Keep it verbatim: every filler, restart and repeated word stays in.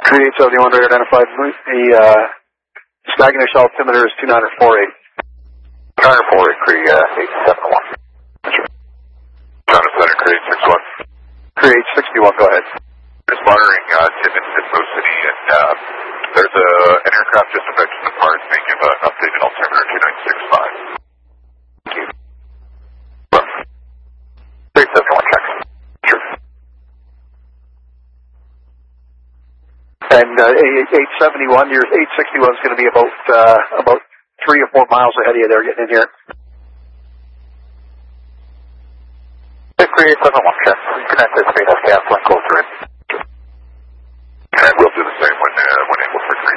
three eight seven one, radar identified. The uh, stagnation altimeter is two nine four eight. two nine four eight, Cree uh, eight seven one. John Center, Cree eight six one. Cree eight six one, go ahead. Just monitoring uh, Timmins in Mo City, and uh, there's a, an aircraft just about to depart. May give an updated altimeter two nine six five. Thank you. three seven one, check. Sure. And uh, eight seventy-one, your eight sixty-one is going to be about uh, about three or four miles ahead of you there getting in here. Cree eight seven one, check. You can anticipate us gas line closer in. And we'll do the same when, uh, when able for three